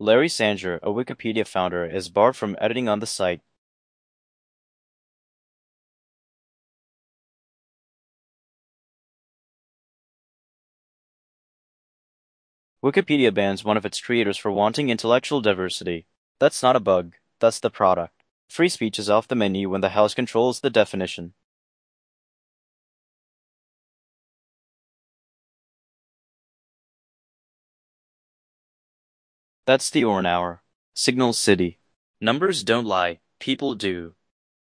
Larry Sanger, a Wikipedia founder, is barred from editing on the site. Wikipedia bans one of its creators for wanting intellectual diversity. That's not a bug, that's the product. Free speech is off the menu when the House controls the definition. That's the Orn Hour. Signal City. Numbers don't lie, people do.